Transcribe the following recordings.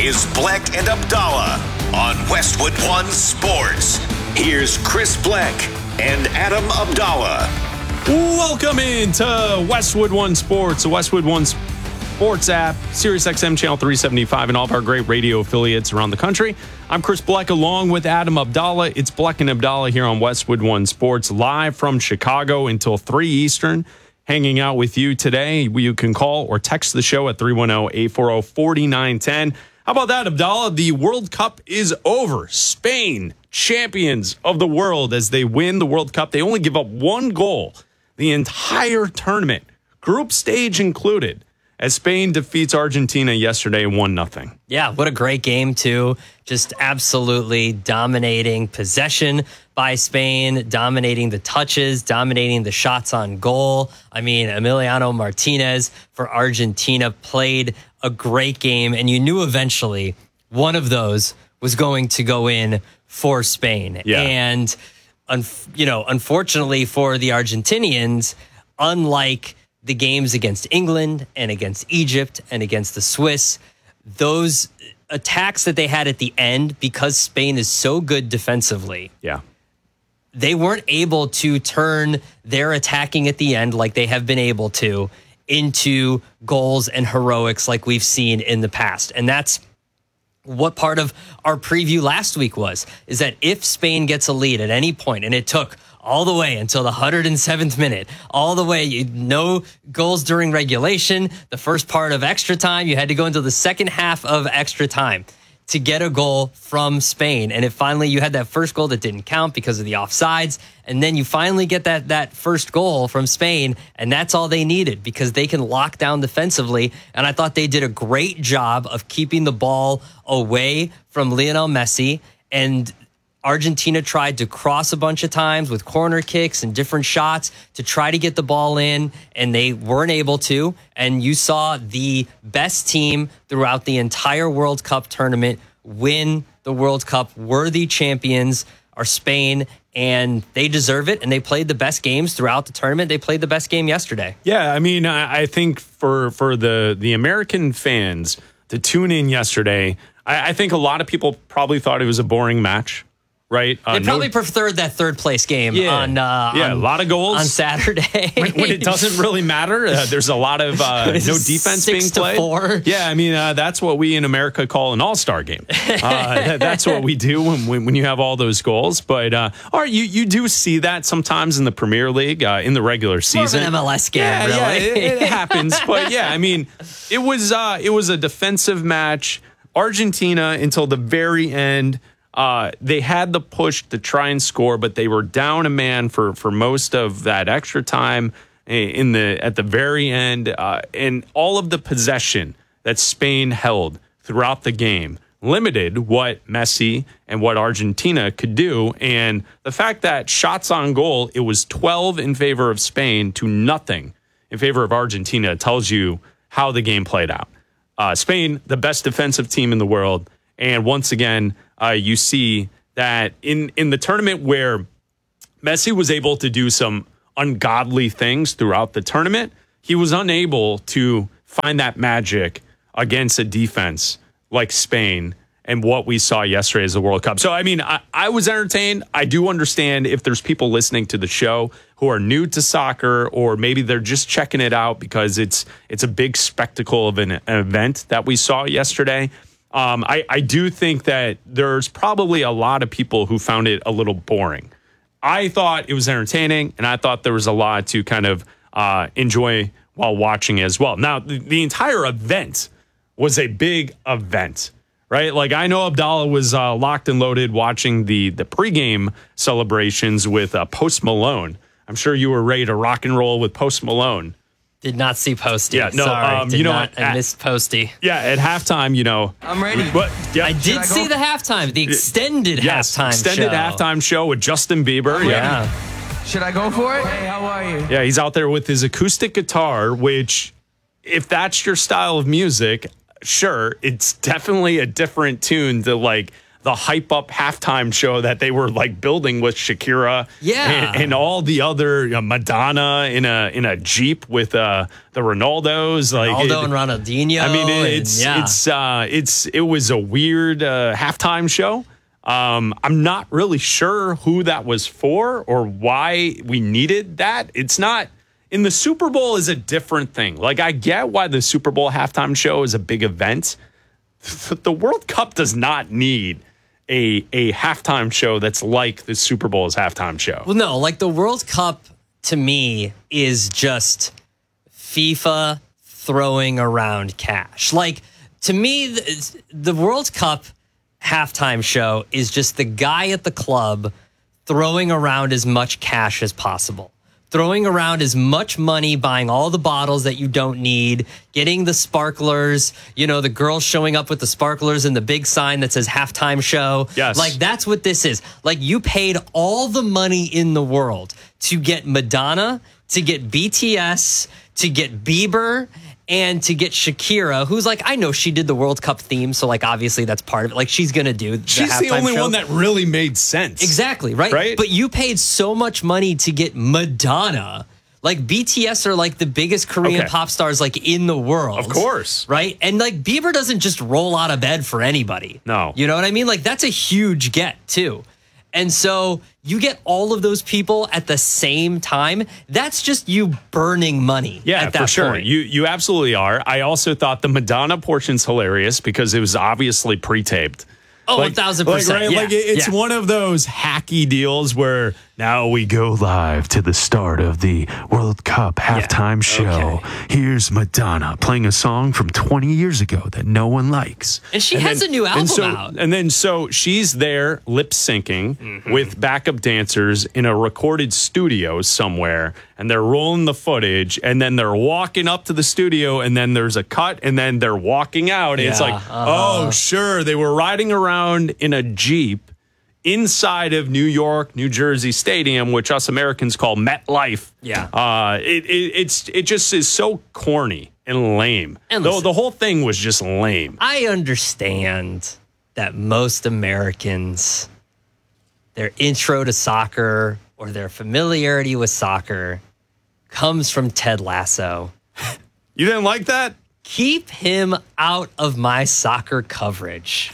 is Bleck and Abdallah on Westwood One Sports. Here's Chris Bleck and Adam Abdallah. Welcome into Westwood One Sports, the Westwood One Sports app, SiriusXM Channel 375, and all of our great radio affiliates around the country. I'm Chris Bleck along with Adam Abdallah. It's Bleck and Abdallah here on Westwood One Sports, live from Chicago until 3 Eastern. Hanging out with you today. You can call or text the show at 310-840-4910. How about that, Abdallah? The World Cup is over. Spain, champions of the world as they win the World Cup. They only give up one goal the entire tournament, group stage included, as Spain defeats Argentina yesterday 1-0. Yeah, what a great game, too. Just absolutely dominating possession by Spain, dominating the touches, dominating the shots on goal. I mean, Emiliano Martinez for Argentina played a great game, and you knew eventually one of those was going to go in for Spain. Yeah. And, unfortunately for the Argentinians, unlike the games against England and against Egypt and against the Swiss, those attacks that they had at the end, because Spain is so good defensively, they weren't able to turn their attacking at the end like they have been able to into goals and heroics like we've seen in the past. And that's what part of our preview last week was, is that if Spain gets a lead at any point, and it took all the way until the 107th minute, all the way, no goals during regulation, the first part of extra time, you had to go into the second half of extra time to get a goal from Spain. And you had that first goal that didn't count because of the offsides. And then you finally get that first goal from Spain. And that's all they needed, because they can lock down defensively. And I thought they did a great job of keeping the ball away from Lionel Messi. And Argentina tried to cross a bunch of times with corner kicks and different shots to try to get the ball in, and they weren't able to. And you saw the best team throughout the entire World Cup tournament win the World Cup. Worthy champions are Spain, and they deserve it. And they played the best games throughout the tournament. They played the best game yesterday. Yeah, I mean, I think for the American fans to tune in yesterday, I think a lot of people probably thought it was a boring match. Right. They probably preferred that third place game on a lot of goals on Saturday. when it doesn't really matter. There's a lot of no defense being played. 6-4. Yeah, I mean, that's what we in America call an all-star game. That's what we do when you have all those goals. But you do see that sometimes in the Premier League, in the regular season. More of an MLS game, really. Yeah, it happens. But yeah, I mean, it was a defensive match. Argentina until the very end. They had the push to try and score, but they were down a man for most of that extra time at the very end. And all of the possession that Spain held throughout the game limited what Messi and what Argentina could do. And the fact that shots on goal, it was 12 in favor of Spain to nothing in favor of Argentina, tells you how the game played out. Spain, the best defensive team in the world. And once again, you see that in the tournament where Messi was able to do some ungodly things throughout the tournament, he was unable to find that magic against a defense like Spain and what we saw yesterday as the World Cup. So, I mean, I was entertained. I do understand if there's people listening to the show who are new to soccer, or maybe they're just checking it out because it's a big spectacle of an event that we saw yesterday. I do think that there's probably a lot of people who found it a little boring. I thought it was entertaining, and I thought there was a lot to kind of enjoy while watching as well. Now, the entire event was a big event, right? Like, I know Abdallah was locked and loaded watching the pregame celebrations with Post Malone. I'm sure you were ready to rock and roll with Post Malone. Did not see Posty. Yeah, no, sorry. I missed Posty. Yeah, at halftime, I'm ready. I did see the halftime, the extended halftime extended halftime show with Justin Bieber. Yeah. Should I go for it? Hey, how are you? Yeah, he's out there with his acoustic guitar, which, if that's your style of music, sure, it's definitely a different tune to like the hype up halftime show that they were like building with Shakira, and all the other Madonna in a Jeep with the Ronaldos, like Ronaldo and Ronaldinho. I mean, it was a weird halftime show. I'm not really sure who that was for or why we needed that. It's not. In the Super Bowl is a different thing. Like, I get why the Super Bowl halftime show is a big event. The World Cup does not need a halftime show that's like the Super Bowl's halftime show. Well, no, like the World Cup to me is just FIFA throwing around cash. Like, to me, the World Cup halftime show is just the guy at the club throwing around as much cash as possible. Throwing around as much money, buying all the bottles that you don't need, getting the sparklers, the girls showing up with the sparklers and the big sign that says halftime show. Yes. Like, that's what this is. Like, you paid all the money in the world to get Madonna, to get BTS, to get Bieber, and to get Shakira, who's like, I know she did the World Cup theme, so like obviously that's part of it. Like, she's gonna do the She's the halftime only show. one that really made sense. Exactly, right? Right? But you paid so much money to get Madonna. Like, BTS are like the biggest Korean pop stars like in the world. Of course. Right? And like Bieber doesn't just roll out of bed for anybody. No. You know what I mean? Like, that's a huge get too. And so you get all of those people at the same time. That's just you burning money. Yeah, at that for sure. point. You absolutely are. I also thought the Madonna portion's hilarious because it was obviously pre-taped. Oh, 1,000%. Right? Yeah. Like it's Yeah. one of those hacky deals where now we go live to the start of the World Cup halftime show. Okay. Here's Madonna playing a song from 20 years ago that no one likes. And she has a new album out. And then so she's there lip syncing with backup dancers in a recorded studio somewhere, and they're rolling the footage, and then they're walking up to the studio, and then there's a cut, and then they're walking out. And it's Yeah, like, oh, sure, they were riding around in a Jeep inside of New York, New Jersey Stadium, which us Americans call MetLife. Yeah. It just is so corny and lame. And Though listen, the whole thing was just lame. I understand that most Americans, their intro to soccer or their familiarity with soccer comes from Ted Lasso. You didn't like that? Keep him out of my soccer coverage.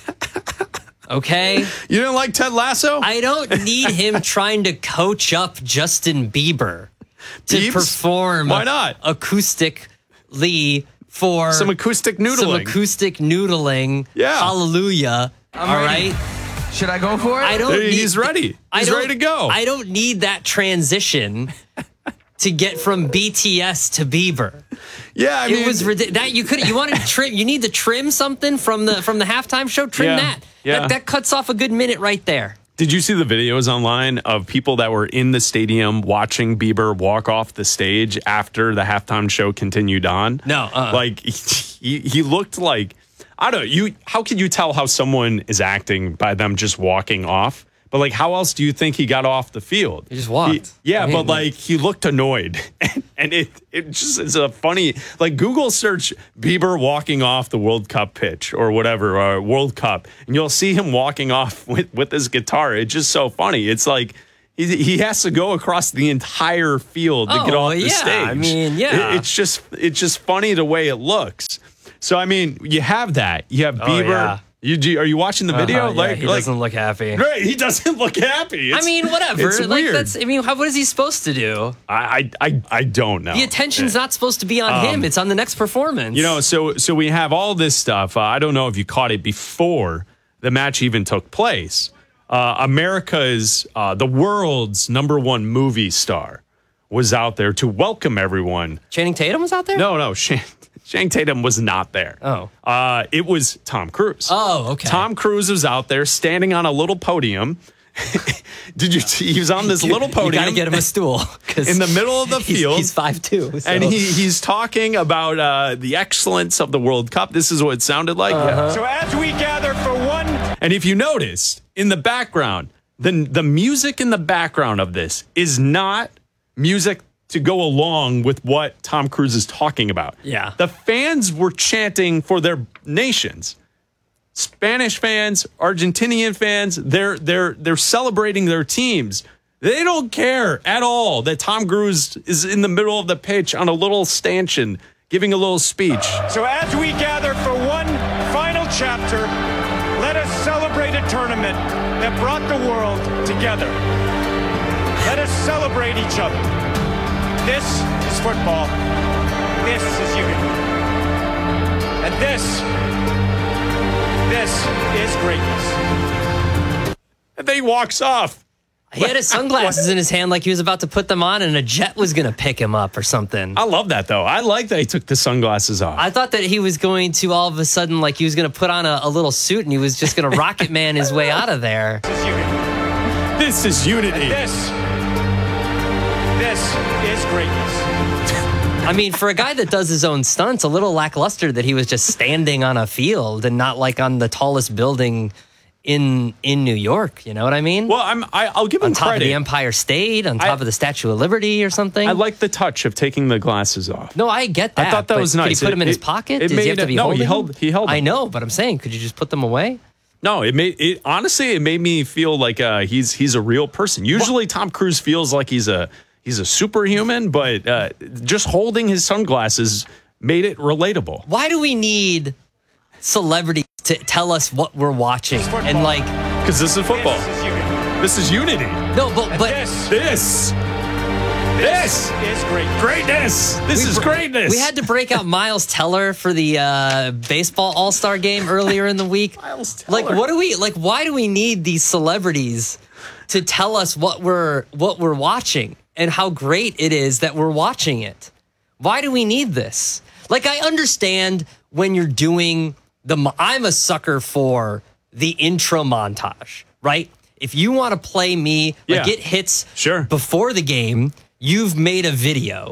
Okay? You didn't like Ted Lasso? I don't need him trying to coach up Justin Bieber to Biebs? perform Why not? acoustically for Some acoustic noodling. Some acoustic noodling. Yeah. Hallelujah. I'm All ready. right? Should I go for it? I don't need, He's ready. He's ready to go. I don't need that transition to get from BTS to Bieber. Yeah, I mean, It was that you wanted to trim. You need to trim something from the halftime show. Trim Yeah, that. yeah. That cuts off a good minute right there. Did you see the videos online of people that were in the stadium watching Bieber walk off the stage after the halftime show continued on? No, like he looked like, I don't know. How can you tell how someone is acting by them just walking off? But like, how else do you think he got off the field? He just walked. But like he looked annoyed, and it just is a funny, like, Google search Bieber walking off the World Cup pitch or whatever, or World Cup, and you'll see him walking off with his guitar. It's just so funny. It's like he has to go across the entire field to get off the stage. I mean, yeah. It's just funny the way it looks. So I mean, you have that. You have Bieber. yeah. Are you watching the video? He doesn't look happy. Right, he doesn't look happy. I mean, whatever. It's like, weird. what is he supposed to do? I don't know. The attention's not supposed to be on him. It's on the next performance. So we have all this stuff. I don't know if you caught it before the match even took place. America's, the world's #1 movie star was out there to welcome everyone. Channing Tatum was out there? No, Channing Tatum was not there. Oh. It was Tom Cruise. Oh, okay. Tom Cruise was out there standing on a little podium. Did you see? He was on this little podium. You got to get him a stool. In the middle of the field. He's 5'2". So. And he's talking about the excellence of the World Cup. This is what it sounded like. So as we gather for one... And if you noticed, in the background, the music in the background of this is not music to go along with what Tom Cruise is talking about. Yeah. The fans were chanting for their nations. Spanish fans, Argentinian fans, they're celebrating their teams. They don't care at all that Tom Cruise is in the middle of the pitch on a little stanchion giving a little speech. So as we gather for one final chapter, let us celebrate a tournament that brought the world together. Let us celebrate each other. This is football. This is unity. And this is greatness. And then he walks off. He had his sunglasses in his hand like he was about to put them on and a jet was going to pick him up or something. I love that, though. I like that he took the sunglasses off. I thought that he was going to all of a sudden, like he was going to put on a little suit and he was just going to Rocket Man his way out of there. This is unity. This is unity. And this is greatness. I mean, for a guy that does his own stunts, a little lackluster that he was just standing on a field and not like on the tallest building in New York. You know what I mean? Well, I'll give him on top credit. of the Empire State, on top of the Statue of Liberty or something. I like the touch of taking the glasses off. No, I get that. I thought that but was nice. Could he put them in his pocket? Does he have to be holding them? He held them. I know, but I'm saying, could you just put them away? No, honestly, it made me feel like he's a real person. Usually, Tom Cruise feels like he's a superhuman, but just holding his sunglasses made it relatable. Why do we need celebrities to tell us what we're watching? And like, because this is football. This is unity. This is unity. no, but This is greatness. greatness. This is greatness. we had to break out Miles Teller for the baseball All-Star game earlier in the week. Miles Teller. Like, why do we need these celebrities to tell us what we're watching and how great it is that we're watching it? Why do we need this? Like, I understand when you're doing I'm a sucker for the intro montage, right? If you want to play me, like Yeah. it hits Sure. before the game, you've made a video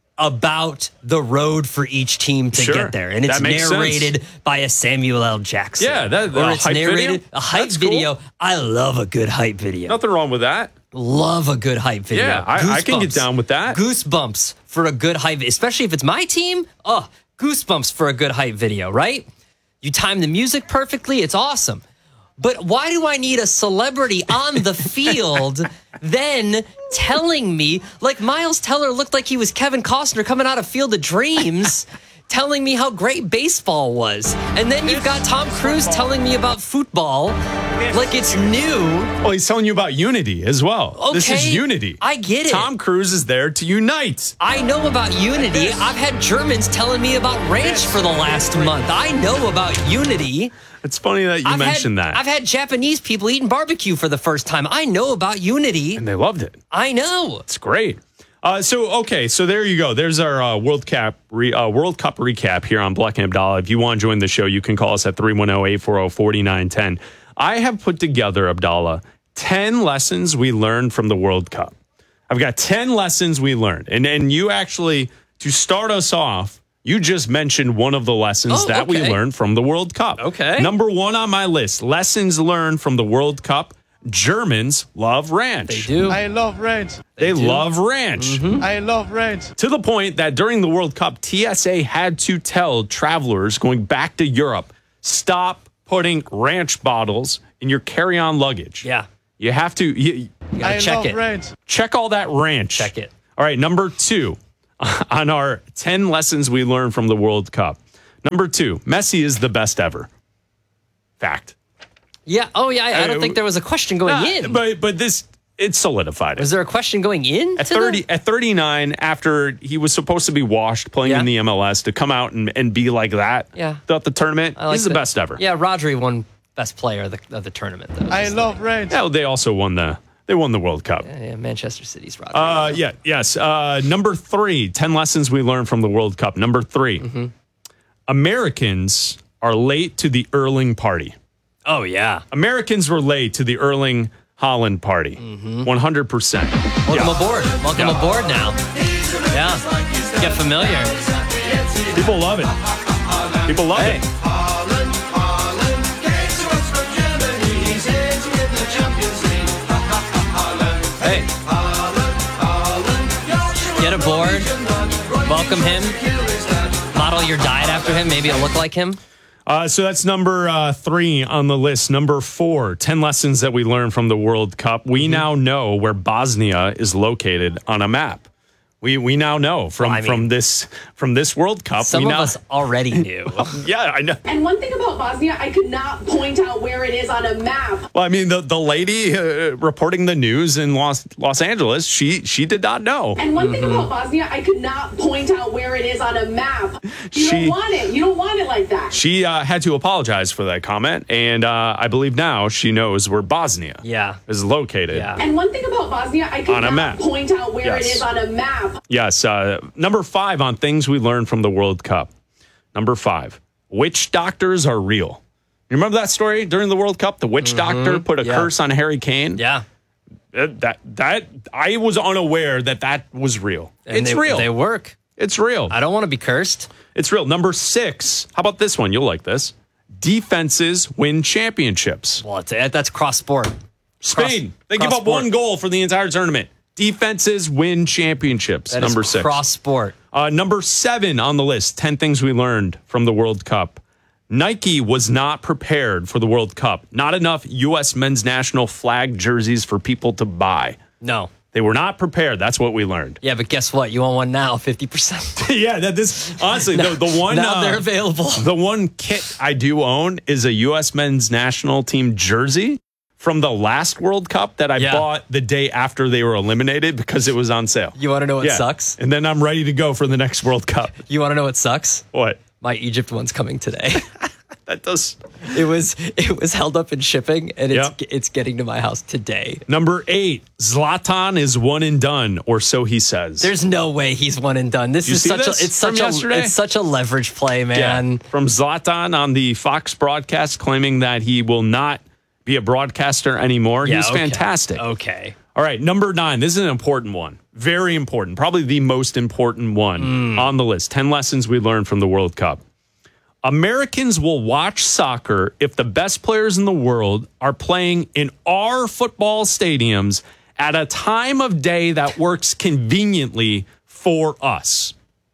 about the road for each team to Sure. get there. And it's That makes narrated by a Samuel L. Jackson. Yeah, or a it's hype narrated video? a hype That's cool. video. I love a good hype video. Nothing wrong with that. Love a good hype video. Yeah, I can get Goosebumps. down with that. Goosebumps for a good hype, especially if it's my team. Oh, goosebumps for a good hype video, right? You time the music perfectly. It's awesome. But why do I need a celebrity on the field then telling me, like Miles Teller looked like he was Kevin Costner coming out of Field of Dreams, telling me how great baseball was. And then you've got Tom Cruise telling me about football like it's new. Well, he's telling you about unity as well. Okay, This is unity. I get it. Tom Cruise is there to unite. I know about unity. I've had Germans telling me about ranch for the last month. I know about unity. It's funny that you mentioned that. I've had Japanese people eating barbecue for the first time. I know about unity. And they loved it. I know. It's great. So there you go. There's our World Cup recap here on Bleck and Abdallah. If you want to join the show, you can call us at 310-840-4910. I have put together, Abdallah, 10 lessons we learned from the World Cup. I've got 10 lessons we learned. And you actually, to start us off, you just mentioned one of the lessons that we learned from the World Cup. Okay. Number one on my list, lessons learned from the World Cup. Germans love ranch. They do. I love ranch. They love ranch. I love ranch. To the point that during the World Cup, TSA had to tell travelers going back to Europe, stop putting ranch bottles in your carry-on luggage. Yeah. You have to You gotta I check love it. ranch. check all that ranch. Check it. All right, number 2 on our 10 lessons we learned from the World Cup. Number 2, Messi is the best ever. Fact. Yeah. Oh, yeah. I don't think there was a question going in. But this, it solidified it. Was there a question going in? At 39, after he was supposed to be washed playing in the MLS, to come out and be like that throughout the tournament, he's the best ever. Yeah, Rodri won best player of the tournament. Though. I love ranch. Yeah, they also won the World Cup. Yeah, Manchester City's Rodri. Yes. Number 3, 10 lessons we learned from the World Cup. Number 3, Americans are late to the Erling party. Oh, yeah. Americans were late to the Erling Haaland party. 100%. Welcome aboard. Welcome aboard now. Yeah. Get familiar. People love it. People love it. Hey. Get aboard. Welcome him. Model your diet after him. Maybe it'll look like him. So that's number 3 on the list. Number 4, 10 lessons that we learned from the World Cup. We now know where Bosnia is located on a map. We now know from this World Cup. Some of us already knew. Yeah, I know. And one thing about Bosnia, I could not point out where it is on a map. Well, I mean, the lady reporting the news in Los Angeles, she did not know. And one thing about Bosnia, I could not point out where it is on a map. You don't want it. You don't want it like that. She had to apologize for that comment, and I believe now she knows where Bosnia is located. Yeah. And one thing about Bosnia, I could On a not map. point out where Yes. it is on a map. Yes. Number 5 on things we learned from the World Cup. Number 5, witch doctors are real. You remember that story during the World Cup? The witch doctor put a curse on Harry Kane. Yeah. That I was unaware that was real. And it's real. They work. It's real. I don't want to be cursed. It's real. Number 6. How about this one? You'll like this. Defenses win championships. Well, that's cross sport. Spain. They give up cross-sport. 1 goal for the entire tournament. Defenses win championships. That Number is 6. cross sport. Number 7 on the list. 10 things we learned from the World Cup. Nike was not prepared for the World Cup. Not enough U.S. men's national flag jerseys for people to buy. No. They were not prepared. That's what we learned. Yeah, but guess what? You want one now, 50%. Yeah, honestly, the one Now they're available. The one kit I do own is a U.S. men's national team jersey from the last World Cup that I bought the day after they were eliminated because it was on sale. You want to know what sucks? And then I'm ready to go for the next World Cup. You want to know what sucks? What? My Egypt one's coming today. That does. It was held up in shipping, and it's getting to my house today. Number 8, Zlatan is one and done, or so he says. There's no way he's one and done. This is such a leverage play, man. Yeah. From Zlatan on the Fox broadcast claiming that he will not be a broadcaster anymore. Yeah, He's okay. fantastic. Okay. All right, number 9. This is an important one. Very important. Probably the most important one on the list. 10 lessons we learned from the World Cup. Americans will watch soccer if the best players in the world are playing in our football stadiums at a time of day that works conveniently for us.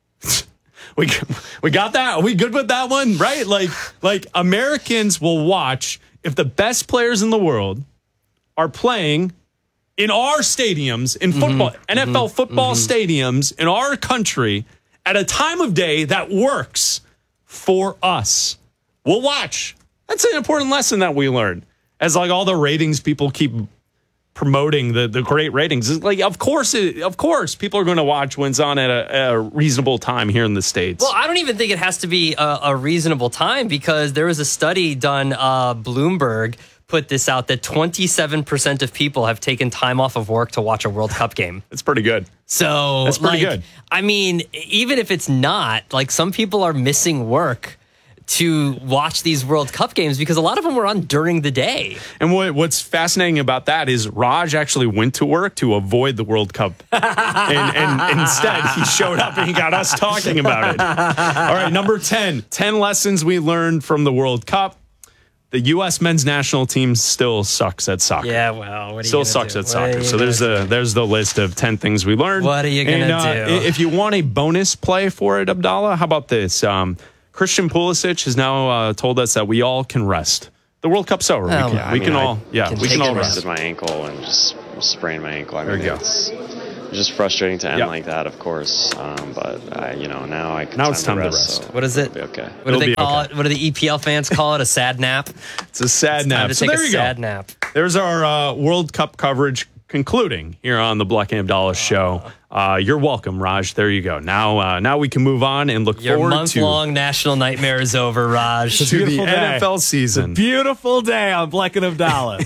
We got that? Are we good with that one? Right? Like Americans will watch if the best players in the world are playing in our stadiums, in football, NFL football stadiums in our country at a time of day that works for us. We'll watch. That's an important lesson that we learned. As like all the ratings people keep promoting the great ratings. It's like, of course people are going to watch when it's on at a reasonable time here in the States. Well, I don't even think it has to be a reasonable time because there was a study done, Bloomberg put this out, that 27% of people have taken time off of work to watch a World Cup game. It's pretty good. So that's pretty good. I mean, even if it's not, like some people are missing work to watch these World Cup games because a lot of them were on during the day. And what's fascinating about that is Raj actually went to work to avoid the World Cup. and instead, he showed up and he got us talking about it. All right, number 10. 10 lessons we learned from the World Cup. The U.S. men's national team still sucks at soccer. Yeah, well, what are you still gonna sucks do? at soccer. So there's the list of 10 things we learned. What are you gonna do? If you want a bonus play for it, Abdallah, how about this? Christian Pulisic has now told us that we all can rest. The World Cup's over. We can all rest. Twisted my ankle and just sprained my ankle. I mean, There you go. it's just frustrating to end like that, of course. But now it's time to rest. So What is it? it'll be okay. What do It'll they be call okay. it? What do the EPL fans call it? A sad nap? It's a sad nap. Time to So take there a you go. sad nap. There's our World Cup coverage concluding here on the Black and Abdallah show. You're welcome, Raj. There you go. Now we can move on and look Your forward month-long national nightmare is over, Raj. to the beautiful day. NFL season. Beautiful day on Black and Abdallah.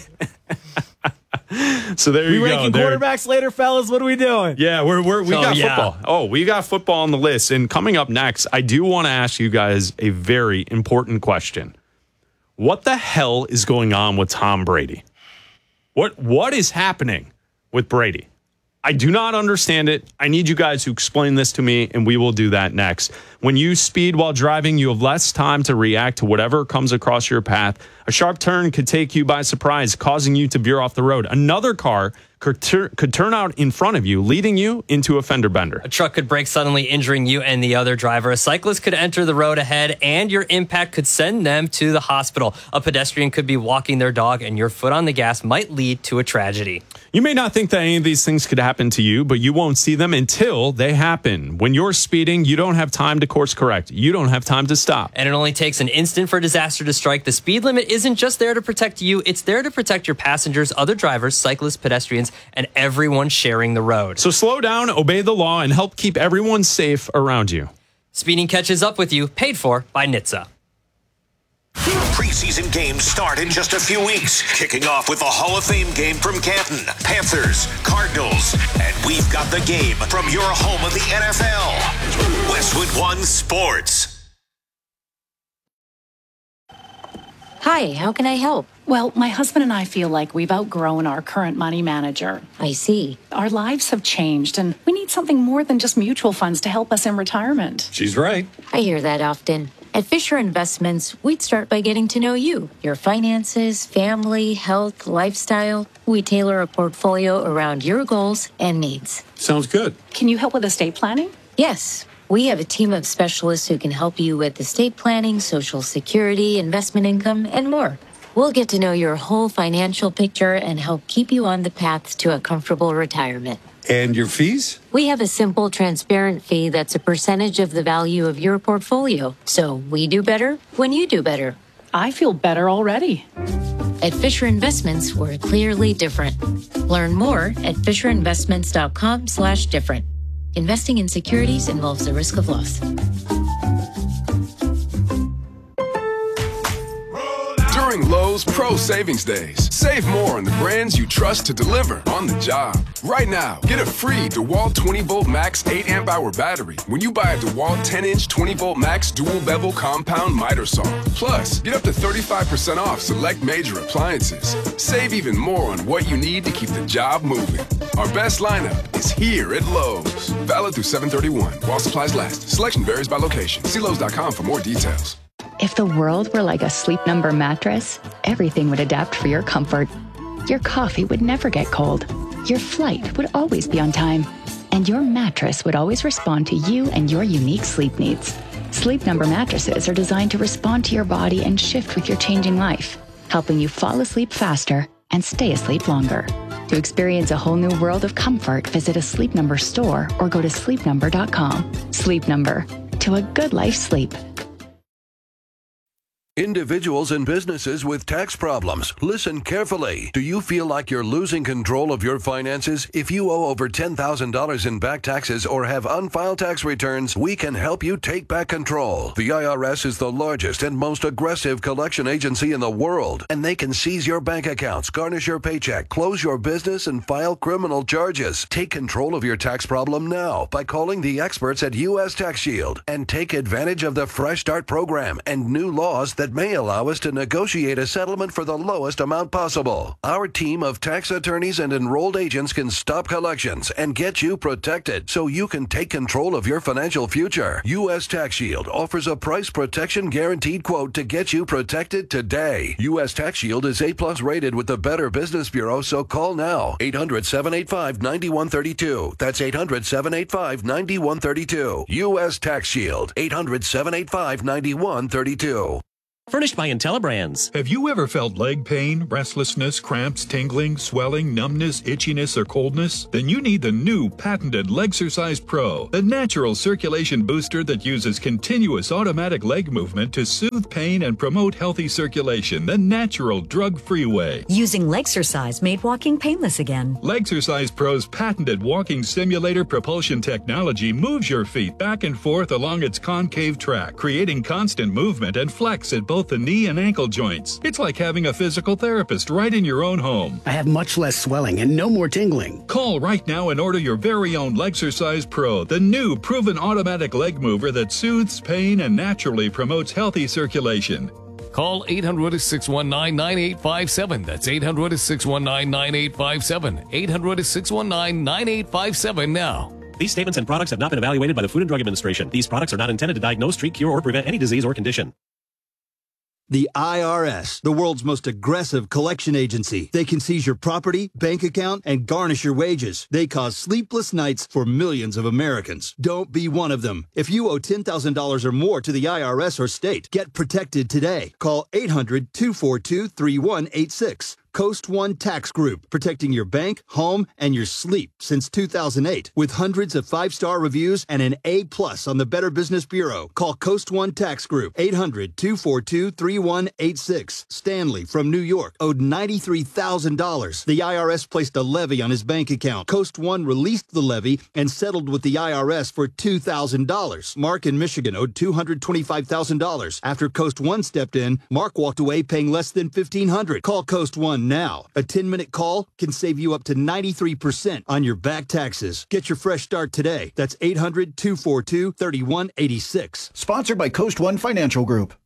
So there We you go. ranking quarterbacks later, fellas. What are we doing? Yeah, we got yeah. football. Oh, we got football on the list. And coming up next, I do want to ask you guys a very important question. What the hell is going on with Tom Brady? What is happening with Brady? I do not understand it. I need you guys to explain this to me, and we will do that next. When you speed while driving, you have less time to react to whatever comes across your path. A sharp turn could take you by surprise, causing you to veer off the road. Another car could turn out in front of you, leading you into a fender bender. A truck could brake suddenly, injuring you and the other driver. A cyclist could enter the road ahead, and your impact could send them to the hospital. A pedestrian could be walking their dog, and your foot on the gas might lead to a tragedy. You may not think that any of these things could happen to you, but you won't see them until they happen. When you're speeding, you don't have time to course correct. You don't have time to stop. And it only takes an instant for disaster to strike. The speed limit isn't just there to protect you. It's there to protect your passengers, other drivers, cyclists, pedestrians, and everyone sharing the road. So slow down, obey the law, and help keep everyone safe around you. Speeding catches up with you, paid for by NHTSA. Preseason games start in just a few weeks, kicking off with the Hall of Fame game from Canton, Panthers, Cardinals, and we've got the game from your home of the NFL, Westwood One Sports. Hi, how can I help? Well, my husband and I feel like we've outgrown our current money manager. I see. Our lives have changed, and we need something more than just mutual funds to help us in retirement. She's right. I hear that often. At Fisher Investments, we'd start by getting to know you, your finances, family, health, lifestyle. We tailor a portfolio around your goals and needs. Sounds good. Can you help with estate planning? Yes. We have a team of specialists who can help you with estate planning, Social Security, investment income, and more. We'll get to know your whole financial picture and help keep you on the path to a comfortable retirement. And your fees? We have a simple, transparent fee that's a percentage of the value of your portfolio. So we do better when you do better. I feel better already. At Fisher Investments, we're clearly different. Learn more at FisherInvestments.com/different. Investing in securities involves the risk of loss. During Lowe's Pro Savings Days, save more on the brands you trust to deliver on the job. Right now, get a free DeWalt 20-volt max 8-amp-hour battery when you buy a DeWalt 10-inch 20-volt max dual bevel compound miter saw. Plus, get up to 35% off select major appliances. Save even more on what you need to keep the job moving. Our best lineup is here at Lowe's. Valid through 7/31 while supplies last. Selection varies by location. See Lowe's.com for more details. If the world were like a Sleep Number mattress, everything would adapt for your comfort. Your coffee would never get cold. Your flight would always be on time. And your mattress would always respond to you and your unique sleep needs. Sleep Number mattresses are designed to respond to your body and shift with your changing life, helping you fall asleep faster and stay asleep longer. To experience a whole new world of comfort, visit a Sleep Number store or go to sleepnumber.com. Sleep Number. To a good life sleep. Individuals and businesses with tax problems, listen carefully. Do you feel like you're losing control of your finances? If you owe over $10,000 in back taxes or have unfiled tax returns, we can help you take back control. The IRS is the largest and most aggressive collection agency in the world, and they can seize your bank accounts, garnish your paycheck, close your business, and file criminal charges. Take control of your tax problem now by calling the experts at U.S. Tax Shield and take advantage of the Fresh Start program and new laws that may allow us to negotiate a settlement for the lowest amount possible. Our team of tax attorneys and enrolled agents can stop collections and get you protected so you can take control of your financial future. U.S. Tax Shield offers a price protection guaranteed quote to get you protected today. U.S. Tax Shield is A+ rated with the Better Business Bureau, so call now. 800-785-9132. That's 800-785-9132. U.S. Tax Shield. 800-785-9132. Furnished by IntelliBrands. Have you ever felt leg pain, restlessness, cramps, tingling, swelling, numbness, itchiness, or coldness? Then you need the new patented Legsercise Pro, the natural circulation booster that uses continuous automatic leg movement to soothe pain and promote healthy circulation the natural drug-free way. Using Legsercise made walking painless again. Legsercise Pro's patented walking simulator propulsion technology moves your feet back and forth along its concave track, creating constant movement and flex at both the knee and ankle joints. It's like having a physical therapist right in your own home. I have much less swelling and no more tingling. Call right now and order your very own Legsercise Pro, the new proven automatic leg mover that soothes pain and naturally promotes healthy circulation. Call 800-619-9857. That's 800-619-9857. 800-619-9857 now. These statements and products have not been evaluated by the Food and Drug Administration. These products are not intended to diagnose, treat, cure, or prevent any disease or condition. The IRS, the world's most aggressive collection agency. They can seize your property, bank account, and garnish your wages. They cause sleepless nights for millions of Americans. Don't be one of them. If you owe $10,000 or more to the IRS or state, get protected today. Call 800-242-3186. Coast One Tax Group, protecting your bank, home, and your sleep since 2008. With hundreds of 5-star reviews and an A+ on the Better Business Bureau. Call Coast One Tax Group, 800-242-3186. Stanley from New York owed $93,000. The IRS placed a levy on his bank account. Coast One released the levy and settled with the IRS for $2,000. Mark in Michigan owed $225,000. After Coast One stepped in, Mark walked away paying less than $1,500. Call Coast One now. A 10-minute call can save you up to 93% on your back taxes. Get your fresh start today. That's 800-242-3186. Sponsored by Coast One Financial Group.